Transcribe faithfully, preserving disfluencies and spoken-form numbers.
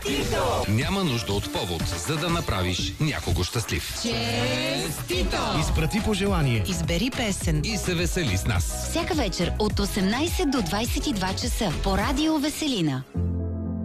Честито! Няма нужда от повод, за да направиш някого щастлив. Честито! Изпрати пожелание. Избери песен И се весели с нас. Всяка вечер от осемнайсет до двайсет и два часа по Радио Веселина.